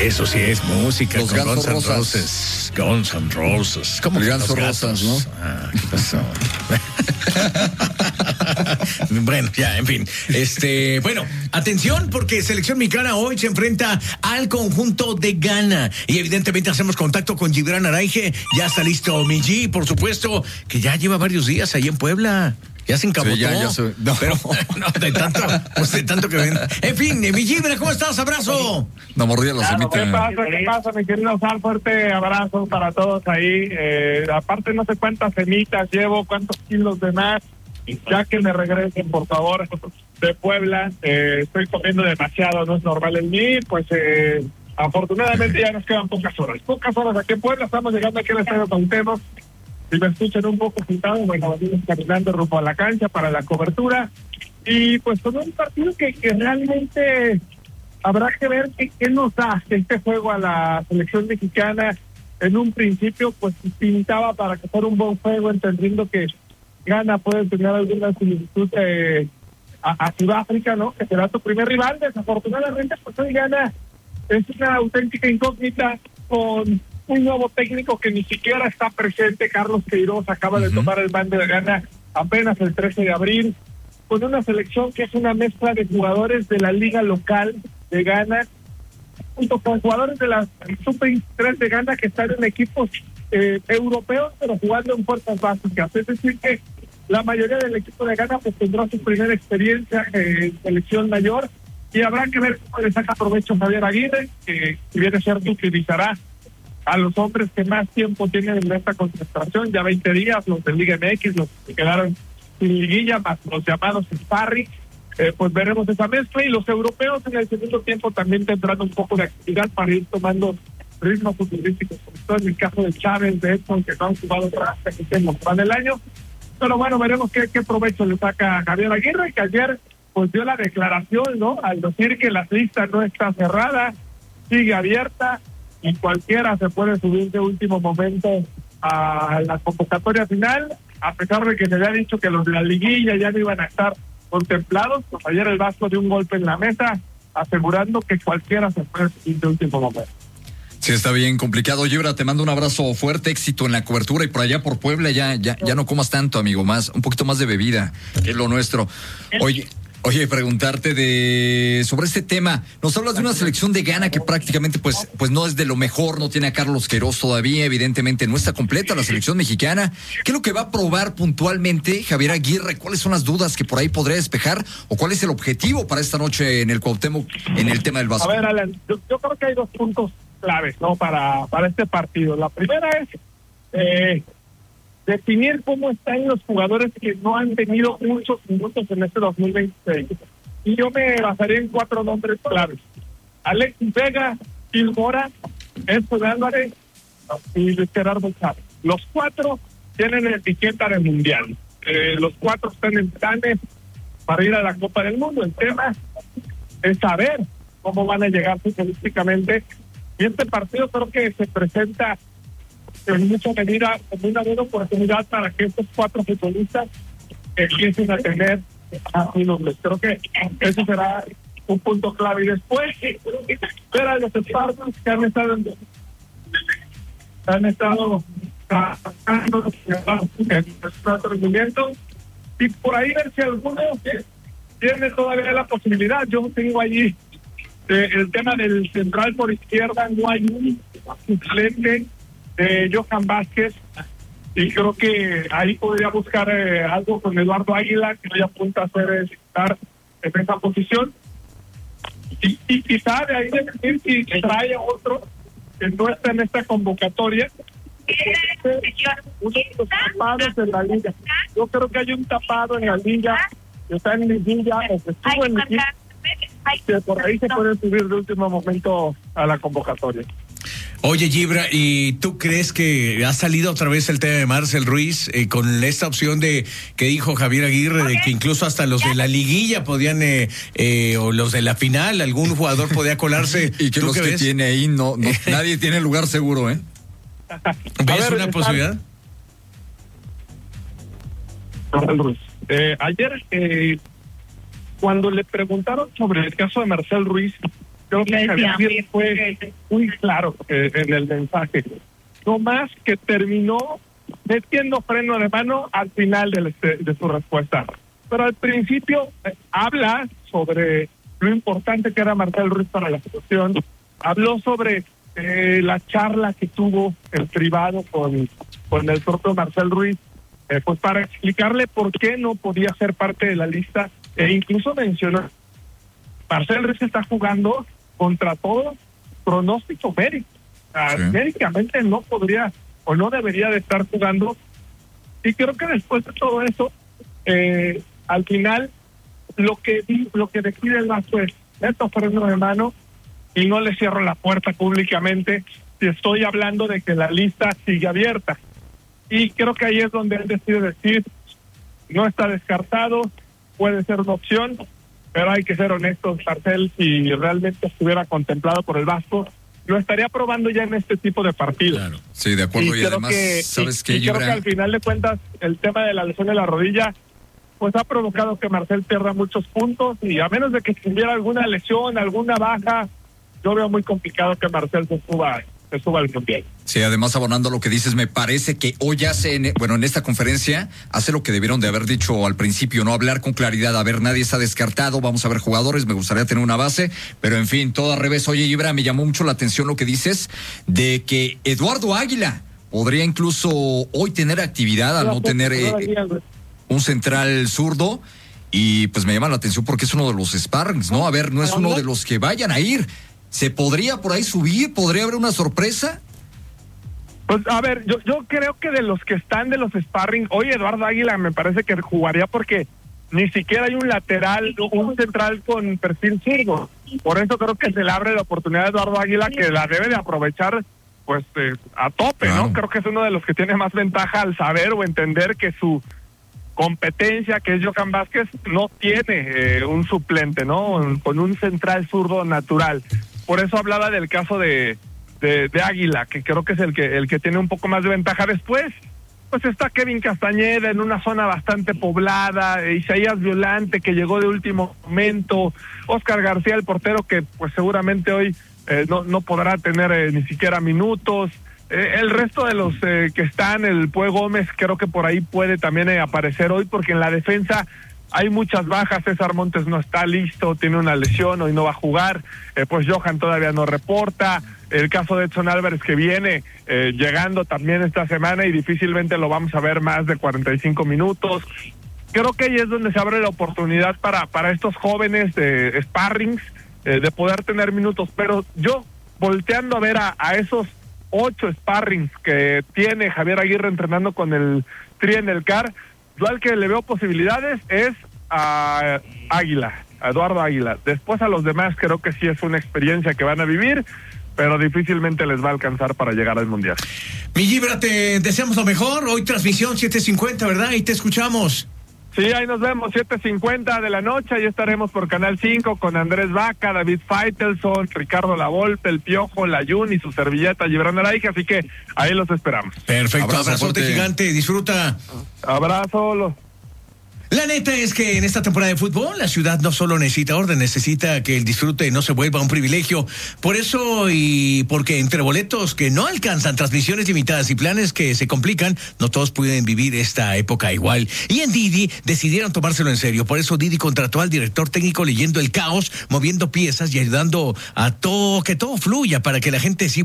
Eso sí es música. Los con Guns N' Roses. Guns N' Roses. ¿Cómo el que Ganso los Rosas, gatos? ¿no? ¿Qué pasó? Bueno, ya, en fin. Bueno, atención, porque Selección Mexicana hoy se enfrenta al conjunto de Ghana. Y evidentemente hacemos contacto con Gibran Araige. Ya está listo mi G, por supuesto, que ya lleva varios días ahí en Puebla. Ya se encabotó. Sí, no. Pero no, de tanto que ven. En fin, mi Gibran, ¿cómo estás? Abrazo. No mordía los semita. ¿Qué pasa, mi querido Sal? Fuerte abrazo para todos ahí. Aparte, no sé cuántas semitas llevo, cuántos kilos de más. Ya que me regresen, por favor, de Puebla. Estoy comiendo demasiado, no es normal en mí. Pues afortunadamente ya nos quedan pocas horas. Pocas horas aquí en Puebla. Estamos llegando aquí al Estadio Cuauhtémoc. Si me escuchan un poco sentado, bueno, vamos caminando rumbo a la cancha para la cobertura. Y pues con un partido que realmente habrá que ver qué nos da este juego a la selección mexicana. En un principio, pues pintaba para que fuera un buen juego, entendiendo que Ghana puede tener alguna similitud a Sudáfrica, ¿no? Que será tu primer rival. Desafortunadamente, pues hoy Ghana es una auténtica incógnita con un nuevo técnico que ni siquiera está presente. Carlos Queiroz acaba de tomar el mando de Ghana apenas el 13 de abril, con una selección que es una mezcla de jugadores de la liga local de Ghana, junto con jugadores de la Sub-23 de Ghana que están en equipos europeos, pero jugando en fuerzas básicas. Es decir, que la mayoría del equipo de Ghana pues tendrá su primera experiencia en selección mayor, y habrá que ver cómo le saca provecho Javier Aguirre, que si viene cierto utilizará a los hombres que más tiempo tienen en esta concentración, ya 20 días, los de Liga MX, los que quedaron sin liguilla, más los llamados sparring. Pues veremos esa mezcla, y los europeos en el segundo tiempo también tendrán un poco de actividad para ir tomando ritmos futbolísticos, sobre todo en el caso de Chávez, de Edson, que no han jugado prácticamente en el año. Pero bueno, veremos qué provecho le saca Javier Aguirre, que ayer pues dio la declaración, ¿no? Al decir que la lista no está cerrada, sigue abierta, y cualquiera se puede subir de último momento a la convocatoria final, a pesar de que se había dicho que los de la liguilla ya no iban a estar contemplados. Pues ayer el Vasco dio un golpe en la mesa, asegurando que cualquiera se puede subir de último momento. Sí, está bien complicado. Gibra, te mando un abrazo fuerte, éxito en la cobertura, y por allá por Puebla ya no comas tanto, amigo, un poquito más de bebida, que es lo nuestro. Oye, preguntarte sobre este tema. Nos hablas de una selección de Ghana que prácticamente pues no es de lo mejor, no tiene a Carlos Queiroz todavía, evidentemente no está completa la selección mexicana. ¿Qué es lo que va a probar puntualmente Javier Aguirre? ¿Cuáles son las dudas que por ahí podría despejar? ¿O cuál es el objetivo para esta noche en el Cuauhtémoc en el tema del Vasco? A ver, Alan, yo creo que hay dos puntos claves, ¿no? Para este partido. La primera es definir cómo están los jugadores que no han tenido muchos minutos en este 2026. Y yo me basaría en 4 nombres claves: Alexis Vega, Gil Mora, Edson Álvarez y Luis Gerardo Chávez. Los 4 tienen etiqueta de mundial. Los 4 están en planes para ir a la Copa del Mundo. El tema es saber cómo van a llegar futbolísticamente. Y este partido creo que se presenta en mucha medida como una buena oportunidad para que estos 4 futbolistas empiecen a tener minutos. Creo que eso será un punto clave. Y después ver a los Spartans que han estado trabajando en nuestro rendimiento, y por ahí ver si alguno tiene todavía la posibilidad. Yo tengo allí el tema del central por izquierda, no hay un suplente de Johan Vázquez, y creo que ahí podría buscar algo con Eduardo Águila, que hoy apunta a ser titular en esa posición, y quizá de ahí decir si trae a otro que no está en esta convocatoria, uno de los tapados en la liga. Yo creo que hay un tapado en la liga que está en liguilla o que estuvo en liguilla, que por ahí se puede subir de último momento a la convocatoria. Oye, Gibra, ¿y tú crees que ha salido otra vez el tema de Marcel Ruiz con esta opción de que dijo Javier Aguirre, de que incluso hasta los de la liguilla podían o los de la final, algún jugador podía colarse? Y que los que ves? Tiene ahí no nadie tiene lugar seguro, ¿eh? ¿Ves una posibilidad? Ayer cuando le preguntaron sobre el caso de Marcel Ruiz, Creo que Javier fue muy claro en el mensaje. No más que terminó metiendo freno de mano al final de su respuesta. Pero al principio habla sobre lo importante que era Marcel Ruiz para la situación. Habló sobre la charla que tuvo en privado con el propio Marcel Ruiz, pues para explicarle por qué no podía ser parte de la lista, e incluso mencionó, Marcel Ruiz está jugando contra todo pronóstico médico. Sí. Médicamente no podría o no debería de estar jugando, y creo que después de todo eso, al final lo que decide el vaso es meto freno de mano y no le cierro la puerta públicamente si estoy hablando de que la lista sigue abierta. Y creo que ahí es donde él decide decir, no está descartado, puede ser una opción, pero hay que ser honestos, Marcel, si realmente estuviera contemplado por el Vasco, lo estaría probando ya en este tipo de partidos. Claro. Sí, de acuerdo, y además, ¿sabes qué, Creo que al final de cuentas, el tema de la lesión de la rodilla, pues ha provocado que Marcel pierda muchos puntos, y a menos de que tuviera alguna lesión, alguna baja, yo veo muy complicado que Marcel se suba al mundial. Sí, además, abonando lo que dices, me parece que hoy hace, en esta conferencia, hace lo que debieron de haber dicho al principio, no hablar con claridad, a ver, nadie está descartado, vamos a ver jugadores, me gustaría tener una base, pero en fin, todo al revés. Oye, Ibra, me llamó mucho la atención lo que dices, de que Eduardo Águila podría incluso hoy tener actividad al no tener un central zurdo, y pues me llama la atención porque es uno de los sparrings, ¿no? A ver, no es uno de los que vayan a ir. ¿Se podría por ahí subir? ¿Podría haber una sorpresa? Pues a ver, yo creo que de los que están de los sparring, hoy Eduardo Águila me parece que jugaría porque ni siquiera hay un lateral, un central con perfil zurdo. Por eso creo que se le abre la oportunidad a Eduardo Águila, que la debe de aprovechar pues a tope, claro. ¿No? Creo que es uno de los que tiene más ventaja al saber o entender que su competencia, que es Johan Vázquez, no tiene un suplente, ¿no? Con un central zurdo natural. Por eso hablaba del caso de Águila, que creo que es el que tiene un poco más de ventaja. Después, pues está Kevin Castañeda en una zona bastante poblada, Isaías Violante, que llegó de último momento, Oscar García, el portero, que pues seguramente hoy no podrá tener ni siquiera minutos. El resto de los que están, el Pue Gómez, creo que por ahí puede también aparecer hoy, porque en la defensa hay muchas bajas. César Montes no está listo, tiene una lesión, hoy no va a jugar, pues Johan todavía no reporta, el caso de Edson Álvarez, que viene llegando también esta semana y difícilmente lo vamos a ver más de 45 minutos. Creo que ahí es donde se abre la oportunidad para estos jóvenes de sparrings, de poder tener minutos, pero yo volteando a ver a esos 8 sparrings que tiene Javier Aguirre entrenando con el Tri en el CAR, yo al que le veo posibilidades es a Águila, a Eduardo Águila. Después a los demás creo que sí es una experiencia que van a vivir, pero difícilmente les va a alcanzar para llegar al Mundial. Mi Gibra, te deseamos lo mejor. Hoy transmisión 7:50, ¿verdad? Y te escuchamos. Sí, ahí nos vemos, 7:50 de la noche, ahí estaremos por Canal 5 con Andrés Vaca, David Faitelson, Ricardo Lavolpe, El Piojo, Layún y su servilleta Gibran Araige, así que ahí los esperamos. Perfecto, abrazote gigante, disfruta. Abrazo. La neta es que en esta temporada de fútbol la ciudad no solo necesita orden, necesita que el disfrute no se vuelva un privilegio. Por eso y porque entre boletos que no alcanzan, transmisiones limitadas y planes que se complican, no todos pueden vivir esta época igual. Y en Didi decidieron tomárselo en serio. Por eso Didi contrató al director técnico leyendo el caos, moviendo piezas y ayudando a que todo fluya para que la gente sí